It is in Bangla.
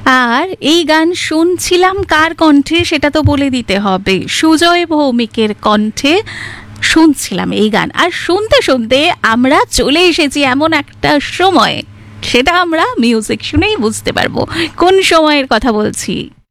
আর এই গান শুনছিলাম কার কণ্ঠে সেটা তো বলে দিতে হবে, সুজয় ভৌমিকের কণ্ঠে শুনছিলাম এই গান। আর শুনতে শুনতে আমরা চলে এসেছি এমন একটা সময়, সেটা আমরা মিউজিক শুনেই বুঝতে পারবো কোন সময়ের কথা বলছি।